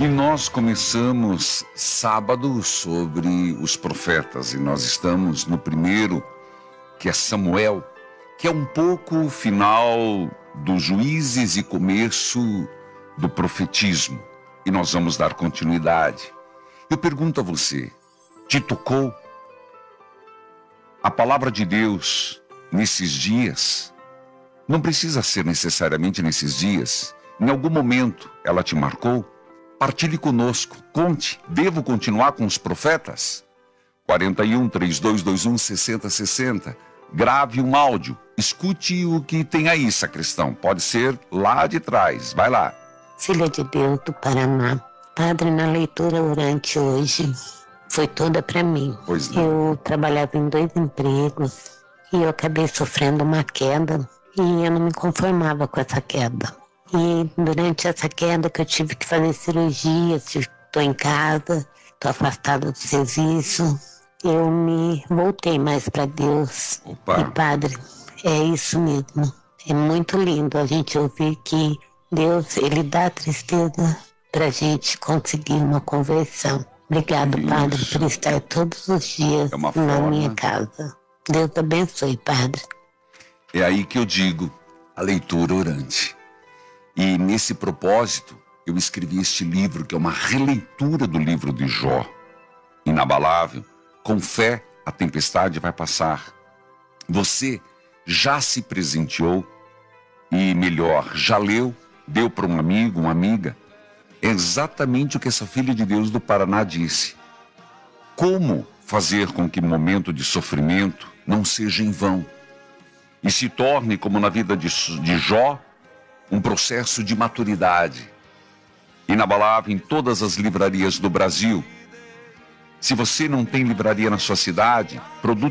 E nós começamos sábado sobre os profetas, e nós estamos no primeiro, que é Samuel, que é um pouco o final dos juízes e começo do profetismo. E nós vamos dar continuidade. Eu pergunto a você, te tocou a palavra de Deus nesses dias? Não precisa ser necessariamente nesses dias. Em algum momento ela te marcou? Partilhe conosco, conte, devo continuar com os profetas? 41-3221-6060, grave um áudio, escute o que tem aí, sacristão, pode ser lá de trás, vai lá. Filha de Deus do Paraná, Padre, na leitura orante hoje foi toda para mim. Pois não. Eu trabalhava em 2 empregos e eu acabei sofrendo uma queda e eu não me conformava com essa queda. E durante essa queda que eu tive que fazer cirurgia, estou em casa, estou afastada do serviço, eu me voltei mais para Deus. Opa. E Padre, é isso mesmo. É muito lindo a gente ouvir que Deus, Ele dá tristeza para a gente conseguir uma conversão. Obrigado, Isso. Padre, por estar todos os dias na minha casa. Deus abençoe, Padre. É aí que eu digo, a leitura orante. E nesse propósito, eu escrevi este livro, que é uma releitura do livro de Jó. Inabalável, com fé, a tempestade vai passar. Você já se presenteou e, melhor, já leu, deu para um amigo, uma amiga? É exatamente o que essa filha de Deus do Paraná disse. Como fazer com que o momento de sofrimento não seja em vão e se torne, como na vida de Jó, um processo de maturidade. Inabalável em todas as livrarias do Brasil. Se você não tem livraria na sua cidade,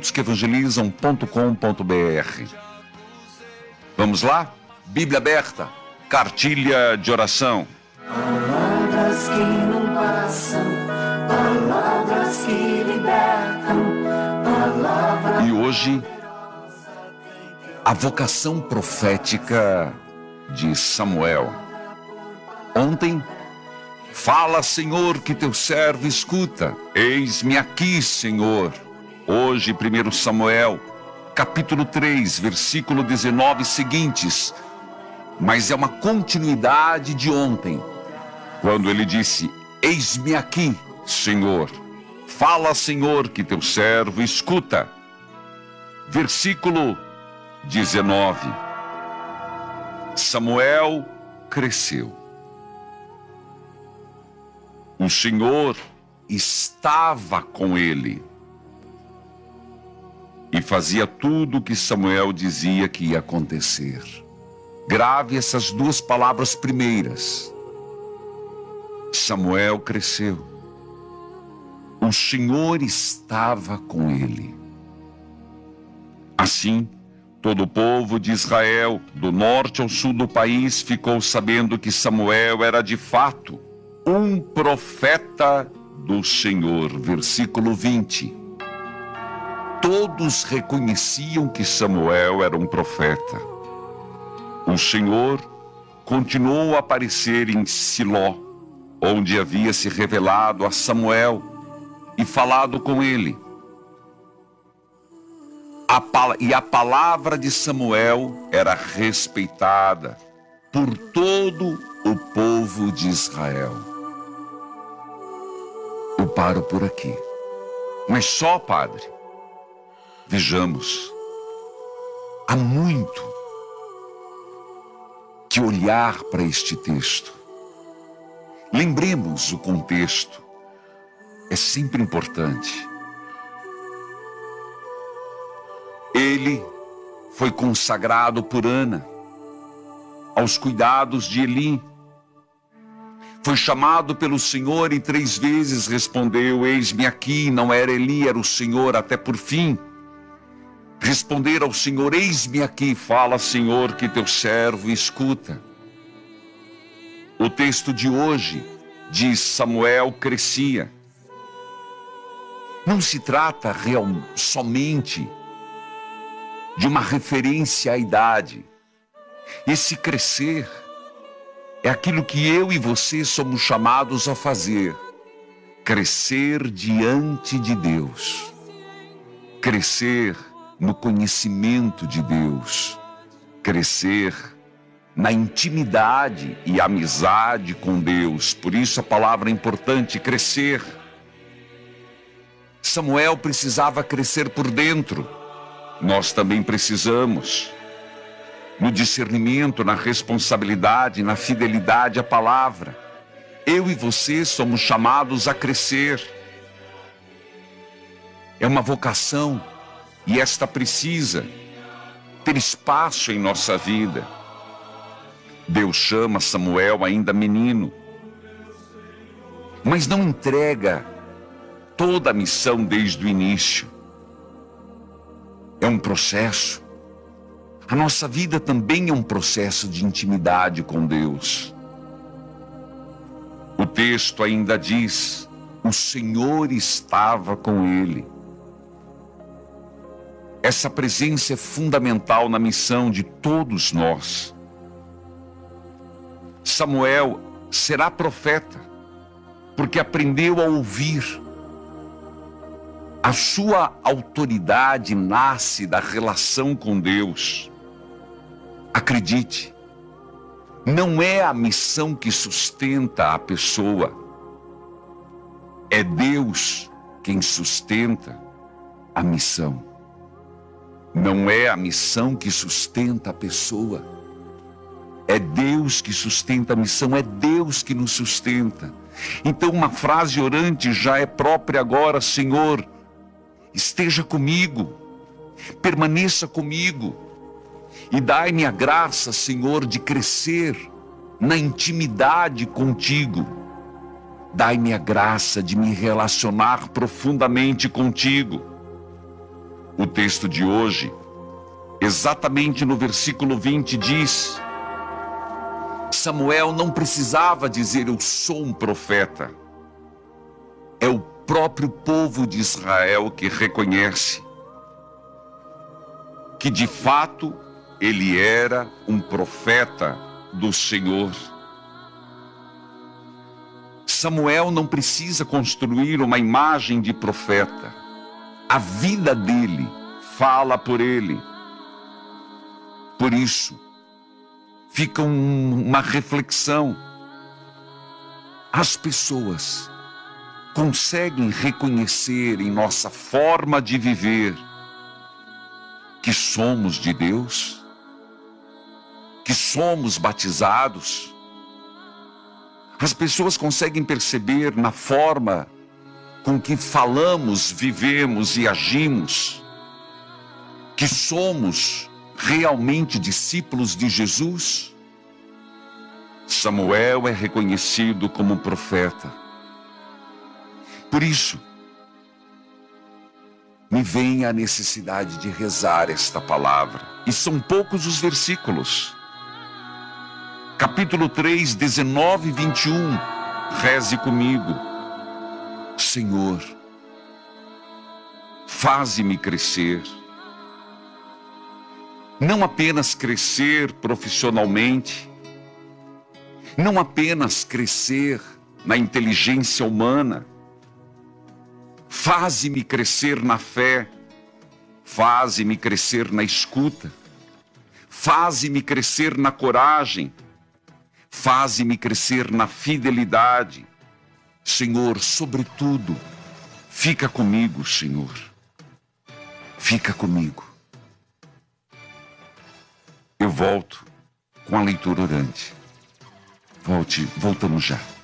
produtosqueevangelizam.com.br. Vamos lá? Bíblia aberta, cartilha de oração. Palavras que não passam, palavras que libertam, palavras... E hoje, a vocação profética de Samuel. Ontem, fala, Senhor, que teu servo escuta. Eis-me aqui, Senhor. Hoje, 1 Samuel, capítulo 3, versículo 19 seguintes. Mas é uma continuidade de ontem, quando ele disse, eis-me aqui, Senhor. Fala, Senhor, que teu servo escuta. Versículo 19. Samuel cresceu. O Senhor estava com ele e fazia tudo o que Samuel dizia que ia acontecer. Grave essas 2 palavras primeiras. Samuel cresceu. O Senhor estava com ele. Assim, todo o povo de Israel, do norte ao sul do país, ficou sabendo que Samuel era de fato um profeta do Senhor. Versículo 20. Todos reconheciam que Samuel era um profeta. O Senhor continuou a aparecer em Siló, onde havia se revelado a Samuel e falado com ele. E a palavra de Samuel era respeitada por todo o povo de Israel. Eu paro por aqui. Mas só, Padre, vejamos, há muito que olhar para este texto. Lembremos o contexto. É sempre importante. Ele foi consagrado por Ana aos cuidados de Eli. Foi chamado pelo Senhor e 3 vezes respondeu, eis-me aqui. Não era Eli, era o Senhor, até por fim responder ao Senhor, eis-me aqui. Fala, Senhor, que teu servo escuta. O texto de hoje diz, Samuel crescia. Não se trata somente de uma referência à idade. Esse crescer É aquilo que eu e você somos chamados a fazer. Crescer diante de Deus. Crescer no conhecimento de Deus. Crescer na intimidade e amizade com Deus. Por isso a palavra é importante, crescer. Samuel precisava crescer por dentro. Nós também precisamos. No discernimento, na responsabilidade, na fidelidade à palavra. Eu e você somos chamados a crescer. É uma vocação e esta precisa ter espaço em nossa vida. Deus chama Samuel ainda menino, mas não entrega toda a missão desde o início. É um processo. A nossa vida também é um processo de intimidade com Deus. O texto ainda diz: o Senhor estava com ele. Essa presença é fundamental na missão de todos nós. Samuel será profeta, porque aprendeu a ouvir. A sua autoridade nasce da relação com Deus. Acredite, não é a missão que sustenta a pessoa. É Deus quem sustenta a missão. Não é a missão que sustenta a pessoa. É Deus que sustenta a missão, é Deus que nos sustenta. Então uma frase orante já é própria agora: Senhor, esteja comigo, permaneça comigo. E dai-me a graça, Senhor, de crescer na intimidade contigo. Dai-me a graça de me relacionar profundamente contigo. O texto de hoje, exatamente no versículo 20, diz: Samuel não precisava dizer eu sou um profeta. É o próprio povo de Israel que reconhece que de fato ele era um profeta do Senhor. Samuel não precisa construir uma imagem de profeta. A vida dele fala por ele. Por isso, fica uma reflexão. As pessoas conseguem reconhecer em nossa forma de viver que somos de Deus? Que somos batizados? As pessoas conseguem perceber na forma com que falamos, vivemos e agimos que somos realmente discípulos de Jesus? Samuel é reconhecido como profeta. Por isso, me vem a necessidade de rezar esta palavra. E são poucos os versículos. Capítulo 3, 19 e 21. Reze comigo. Senhor, faze-me crescer. Não apenas crescer profissionalmente, não apenas crescer na inteligência humana. Faze-me crescer na fé, faze-me crescer na escuta, faze-me crescer na coragem, faze-me crescer na fidelidade. Senhor, sobretudo, fica comigo, Senhor. Fica comigo. Eu volto com a leitura orante. Voltamos já.